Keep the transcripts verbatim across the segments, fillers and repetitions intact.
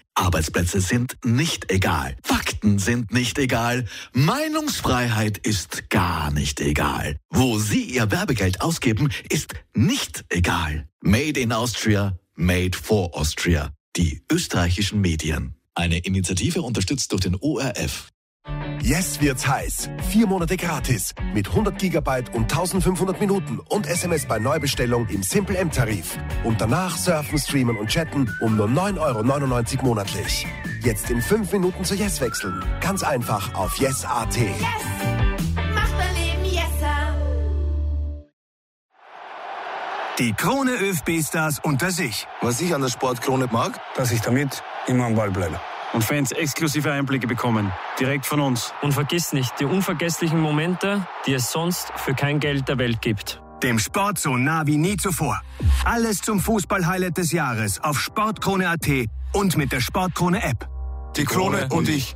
Arbeitsplätze sind nicht egal. Fakten sind nicht egal. Meinungsfreiheit ist gar nicht egal. Wo Sie Ihr Werbegeld ausgeben, ist nicht egal. Made in Austria, made for Austria. Die österreichischen Medien. Eine Initiative unterstützt durch den O R F. Yes wird's heiß. Vier Monate gratis. Mit hundert Gigabyte und eintausendfünfhundert Minuten und S M S bei Neubestellung im Simple M-Tarif. Und danach surfen, streamen und chatten um nur neun Euro neunundneunzig monatlich. Jetzt in fünf Minuten zu Yes wechseln. Ganz einfach auf yes punkt a t. Yes! Macht mein Leben yesser! Die Krone ÖFB-Stars unter sich. Was ich an der Sportkrone mag, Dass ich damit immer am Ball bleibe. Und Fans exklusive Einblicke bekommen. Direkt von uns. Und vergiss nicht die unvergesslichen Momente, die es sonst für kein Geld der Welt gibt. Dem Sport so nah wie nie zuvor. Alles zum Fußball-Highlight des Jahres auf sportkrone punkt a t und mit der Sportkrone-App. die Krone und ich.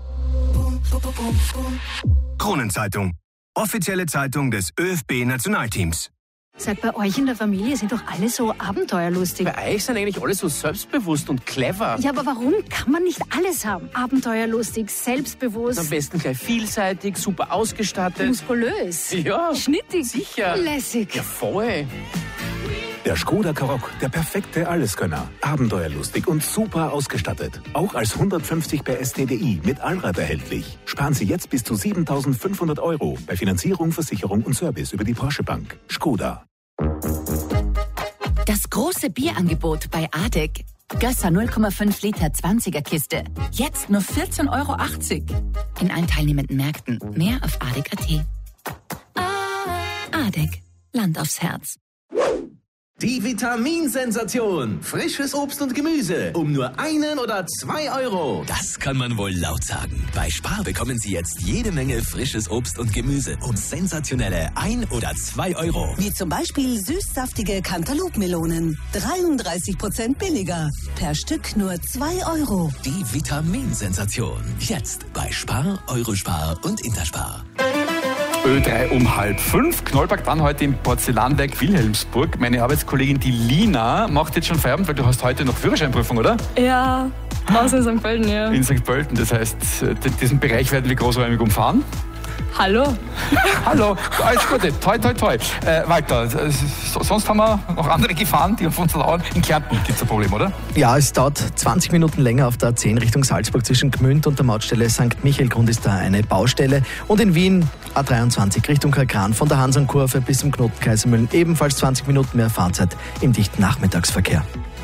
Kronenzeitung. Offizielle Zeitung des ÖFB-Nationalteams. Seit bei euch in der Familie sind doch alle so abenteuerlustig. Bei euch sind eigentlich alle so selbstbewusst und clever. Ja, aber warum kann man nicht alles haben? Abenteuerlustig, selbstbewusst. Am besten gleich vielseitig, super ausgestattet. Muskulös. Ja. Schnittig. Sicher. Lässig. Ja, voll. Der Skoda Karoq, der perfekte Alleskönner. Abenteuerlustig und super ausgestattet. Auch als hundertfünfzig P S T D I mit Allrad erhältlich. Sparen Sie jetzt bis zu siebentausendfünfhundert Euro bei Finanzierung, Versicherung und Service über die Porsche Bank. Skoda. Das große Bierangebot bei Adek. Gösser null Komma fünf Liter zwanziger Kiste. Jetzt nur vierzehn Euro achtzig. In allen teilnehmenden Märkten. Mehr auf adek punkt a t. Adek. Land aufs Herz. Die Vitaminsensation. Frisches Obst und Gemüse. Um nur einen oder zwei Euro. Das kann man wohl laut sagen. Bei Spar bekommen Sie jetzt jede Menge frisches Obst und Gemüse um sensationelle ein oder zwei Euro. Wie zum Beispiel süßsaftige Cantaloupe-Melonen. dreiunddreißig Prozent billiger. Per Stück nur zwei Euro. Die Vitaminsensation. Jetzt bei Spar, Eurospar und Interspar. Ö drei um halb fünf. Knollberg dran heute im Porzellanwerk Wilhelmsburg. Meine Arbeitskollegin, die Lina, macht jetzt schon Feierabend, weil du hast heute noch Führerscheinprüfung, oder? Ja, außer in Sankt Pölten, ja. In Sankt Pölten, das heißt, diesen Bereich werden wir großräumig umfahren. Hallo. Hallo, alles Gute, toi, toi, toi. Äh, Walter, sonst haben wir noch andere Gefahren, die auf uns lauern. In Kärnten gibt es ein Problem, oder? Ja, es dauert zwanzig Minuten länger auf der A zehn Richtung Salzburg zwischen Gmünd und der Mautstelle Sankt Michaelgrund ist da eine Baustelle. Und in Wien A dreiundzwanzig Richtung Kalkran von der Hansernkurve bis zum Knoten Kaisermühlen ebenfalls zwanzig Minuten mehr Fahrzeit im dichten Nachmittagsverkehr.